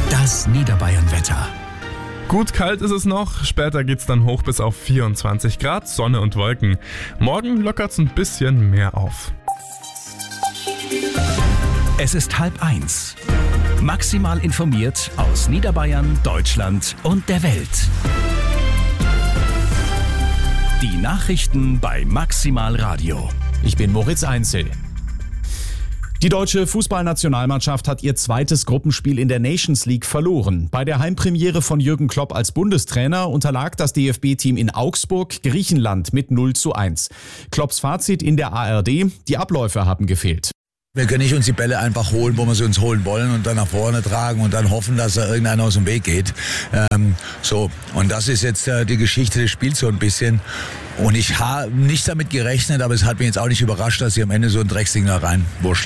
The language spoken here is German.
Das Niederbayern-Wetter. Gut kalt ist es noch, später geht's dann hoch bis auf 24 Grad, Sonne und Wolken. Morgen lockert's ein bisschen mehr auf. Es ist 12:30. Maximal informiert aus Niederbayern, Deutschland und der Welt. Die Nachrichten bei Maximal Radio. Ich bin Moritz Einzel. Die deutsche Fußballnationalmannschaft hat ihr zweites Gruppenspiel in der Nations League verloren. Bei der Heimpremiere von Jürgen Klopp als Bundestrainer unterlag das DFB-Team in Augsburg Griechenland mit 0:1. Klopps Fazit in der ARD: Die Abläufe haben gefehlt. Wir können nicht uns die Bälle einfach holen, wo wir sie uns holen wollen und dann nach vorne tragen und dann hoffen, dass da irgendeiner aus dem Weg geht. Und das ist jetzt die Geschichte des Spiels so ein bisschen. Und ich habe nicht damit gerechnet, aber es hat mich jetzt auch nicht überrascht, dass sie am Ende so ein Drecksding da reinwurschteln.